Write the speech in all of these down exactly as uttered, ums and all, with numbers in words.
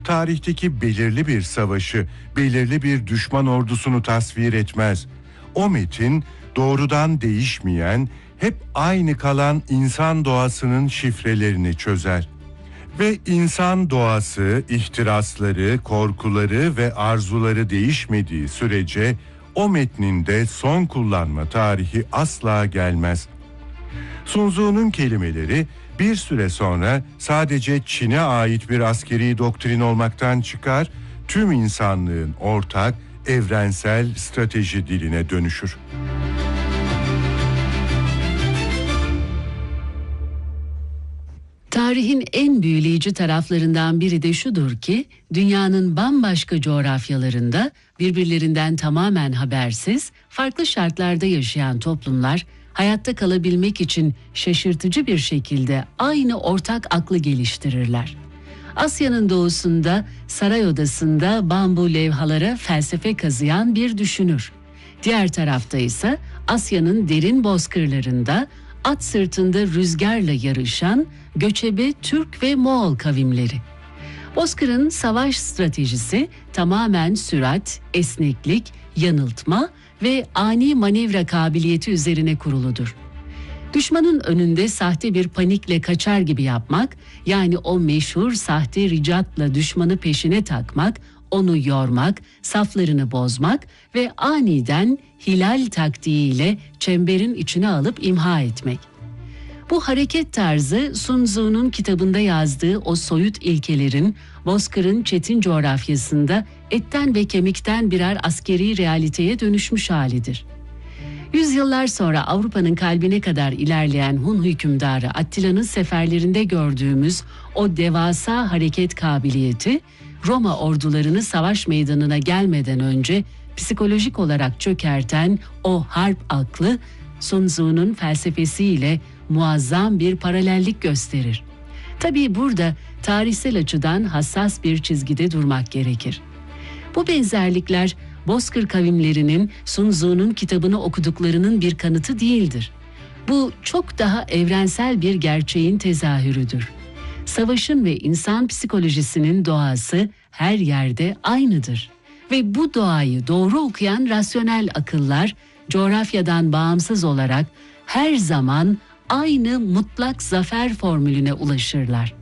tarihteki belirli bir savaşı, belirli bir düşman ordusunu tasvir etmez. O metin doğrudan değişmeyen, hep aynı kalan insan doğasının şifrelerini çözer. Ve insan doğası, ihtirasları, korkuları ve arzuları değişmediği sürece o metninde son kullanma tarihi asla gelmez. Sun Tzu'nun kelimeleri bir süre sonra sadece Çin'e ait bir askeri doktrin olmaktan çıkar, tüm insanlığın ortak, evrensel strateji diline dönüşür. Tarihin en büyüleyici taraflarından biri de şudur ki, dünyanın bambaşka coğrafyalarında birbirlerinden tamamen habersiz, farklı şartlarda yaşayan toplumlar, hayatta kalabilmek için şaşırtıcı bir şekilde aynı ortak aklı geliştirirler. Asya'nın doğusunda, saray odasında bambu levhalara felsefe kazıyan bir düşünür. Diğer tarafta ise Asya'nın derin bozkırlarında, at sırtında rüzgarla yarışan göçebe Türk ve Moğol kavimleri. Bozkır'ın savaş stratejisi tamamen sürat, esneklik, yanıltma ve ani manevra kabiliyeti üzerine kuruludur. Düşmanın önünde sahte bir panikle kaçar gibi yapmak, yani o meşhur sahte ricatla düşmanı peşine takmak, onu yormak, saflarını bozmak ve aniden hilal taktiğiyle çemberin içine alıp imha etmek. Bu hareket tarzı Sun Tzu'nun kitabında yazdığı o soyut ilkelerin Bozkır'ın çetin coğrafyasında etten ve kemikten birer askeri realiteye dönüşmüş halidir. Yüzyıllar sonra Avrupa'nın kalbine kadar ilerleyen Hun hükümdarı Attila'nın seferlerinde gördüğümüz o devasa hareket kabiliyeti, Roma ordularını savaş meydanına gelmeden önce psikolojik olarak çökerten o harp aklı, Sun Tzu'nun felsefesiyle muazzam bir paralellik gösterir. Tabii burada tarihsel açıdan hassas bir çizgide durmak gerekir. Bu benzerlikler Bozkır kavimlerinin Sun Tzu'nun kitabını okuduklarının bir kanıtı değildir. Bu çok daha evrensel bir gerçeğin tezahürüdür. Savaşın ve insan psikolojisinin doğası her yerde aynıdır. Ve bu doğayı doğru okuyan rasyonel akıllar, coğrafyadan bağımsız olarak her zaman aynı mutlak zafer formülüne ulaşırlar.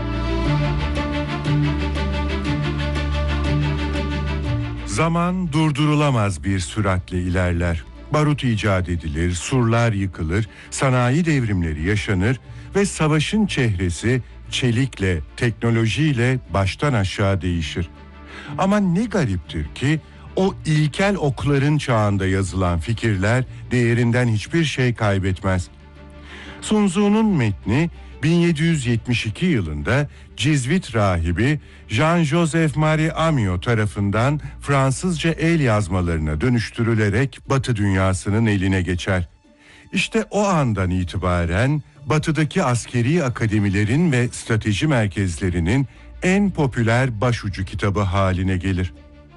Zaman durdurulamaz bir süratle ilerler. Barut icat edilir, surlar yıkılır, sanayi devrimleri yaşanır ve savaşın çehresi çelikle, teknolojiyle baştan aşağı değişir. Ama ne gariptir ki o ilkel okların çağında yazılan fikirler değerinden hiçbir şey kaybetmez. Sun Tzu'nun metni bin yedi yüz yetmiş iki yılında Cizvit rahibi Jean-Joseph Marie Amiot tarafından Fransızca el yazmalarına dönüştürülerek Batı dünyasının eline geçer. İşte o andan itibaren Batı'daki askeri akademilerin ve strateji merkezlerinin en popüler başucu kitabı haline gelir.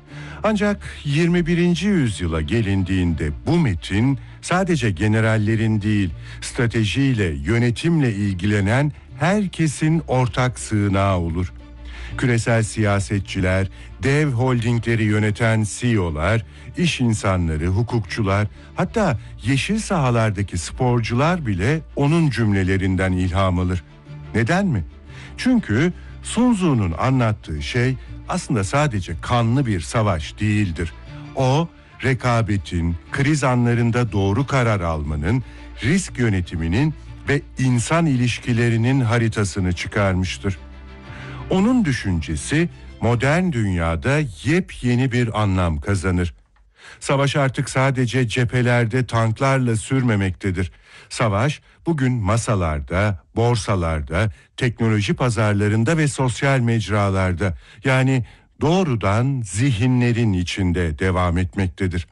Ancak yirmi birinci yüzyıla gelindiğinde bu metin sadece generallerin değil, stratejiyle, yönetimle ilgilenen herkesin ortak sığınağı olur. Küresel siyasetçiler, dev holdingleri yöneten C E O'lar, iş insanları, hukukçular, hatta yeşil sahalardaki sporcular bile onun cümlelerinden ilham alır. Neden mi? Çünkü Sun Tzu'nun anlattığı şey aslında sadece kanlı bir savaş değildir. O, rekabetin, kriz anlarında doğru karar almanın, risk yönetiminin ve insan ilişkilerinin haritasını çıkarmıştır. Onun düşüncesi modern dünyada yepyeni bir anlam kazanır. Savaş artık sadece cephelerde tanklarla sürmemektedir. Savaş bugün masalarda, borsalarda, teknoloji pazarlarında ve sosyal mecralarda, yani doğrudan zihinlerin içinde devam etmektedir.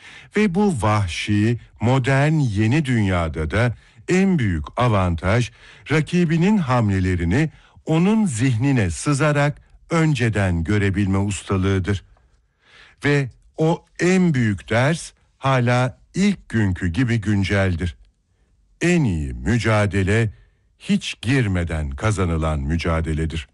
Ve bu vahşi, modern yeni dünyada da en büyük avantaj rakibinin hamlelerini onun zihnine sızarak önceden görebilme ustalığıdır. Ve o en büyük ders hala ilk günkü gibi günceldir. En iyi mücadele hiç girmeden kazanılan mücadeledir.